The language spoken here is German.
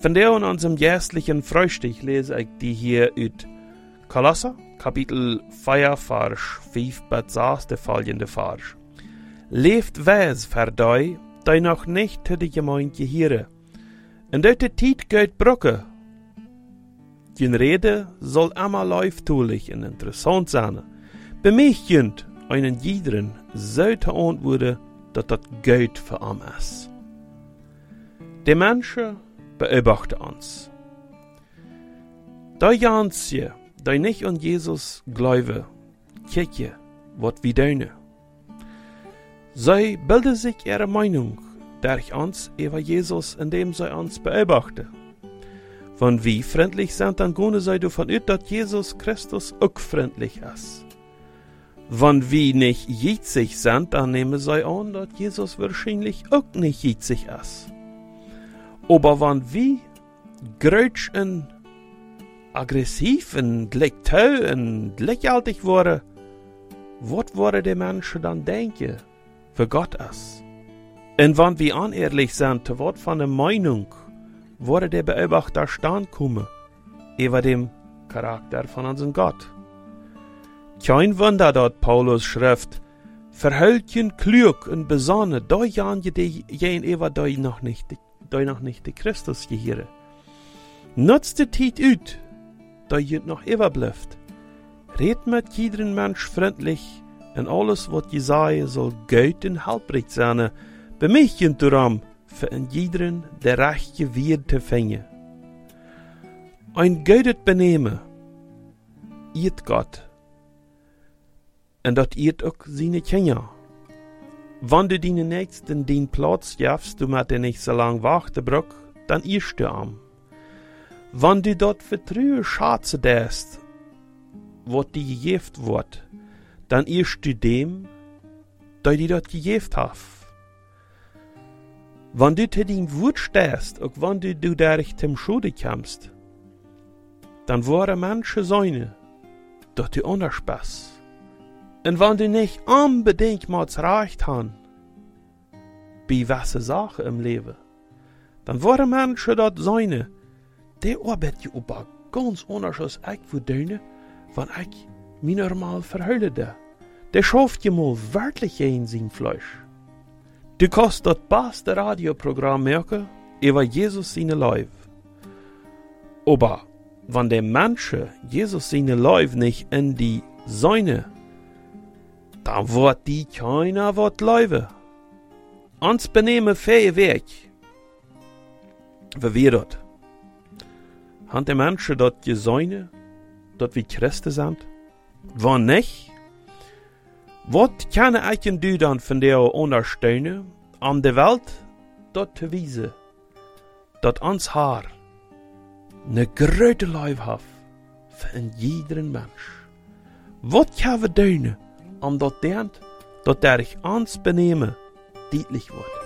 Vandaar in unserem jährlichen Frühstück lese ich die hier uit Kolosser, Kapitel 4, Vers 5 bis 6, der folgende Vers. Leeft wees voor die nog niet te de gemeente hieren. En uit de tijd gaat brokken. Die Rede soll immer leuftulich und interessant sein. Bei mich jünt einen jeden sollte antworten, dass das Geld für ihn ist. Die Menschen beobachten uns. Die Jansie, die nicht an Jesus glauben, kijken, was wir tun. Sie bilden sich ihre Meinung durch uns über Jesus, indem sie uns beobachten. Wenn wir freundlich sind, dann gehen sie davon aus, dass Jesus Christus auch freundlich ist. Wenn wir nicht jitzig sind, dann nehmen sie an, dass Jesus wahrscheinlich auch nicht jitzig ist. Aber wenn wir grötsch und aggressiv und gleich toll und lächerlich waren, was würden die Menschen dann denken, für Gott ist? Und wenn wir unehrlich sind, zu Wort von der Meinung, würde der Beobachter stand kommen, über dem Charakter von unserem Gott. Kein Wunder, dort Paulus schrift, verhültjen klug und besonnen, da jan je über die noch nicht die Christus gehören. Nutzt die Zeit ut, da je noch überbleibt. Red mit jedem Mensch freundlich, und alles, was je sagen, soll gut und halbrecht sein, bei mich und darum, für in jedem der rechte Wied zu finden. Ein gutes Benehmen, ehrt Gott, und das ehrt auch seine Kinder. Wenn du deinen Nächsten den Platz gibst, du mit dir nicht so lang warten brauchst, dann ehrst du am. Wenn du dort vertrauen Schatze däst, was dir gegeben wird, dann ehrst du dem, der dir dort gegeben hat. Wenn du zu deinem Wort stehst, auch wenn du dadurch zum Schode kommst, dann waren Menschen seine, dass du anders bist. Und wenn du nicht unbedingt mal Recht hast, bei welchen Sachen im Leben, dann waren Menschen dort seine, die arbeiten aber ganz anders als ich würde, wenn ich mich normal verhalte. Der schafft ja mal wirklich in sein Fleisch. Du kannst das beste Radioprogramm merken über Jesus seine Leib. Aber wenn der Menschen Jesus seine Leib nicht in die Säune, dann wird die keiner was leben. Uns benehmen fähig weg. Wie wir dort? Haben die Menschen dort die Säune, dort wie Christen sind? Wenn nicht, was kann ich denn dann von der unterstützen, an der Welt dort zu wiesen, dass uns Haar eine große Leib hat für jeden Mensch? Was können wir tun, dass durch uns Benehmen deutlich wird?